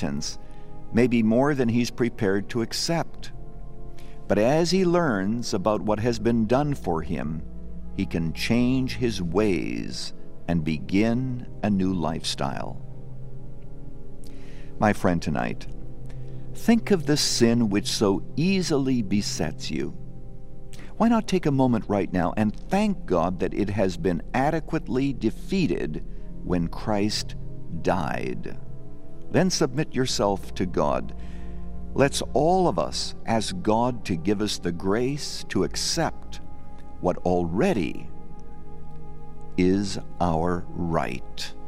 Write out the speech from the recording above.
inheritance may be more than he's prepared to accept. But as he learns about what has been done for him, he can change his ways and begin a new lifestyle. My friend, tonight, think of the sin which so easily besets you. Why not take a moment right now and thank God that it has been adequately defeated when Christ died? Then submit yourself to God. Let's all of us ask God to give us the grace to accept what already is our right.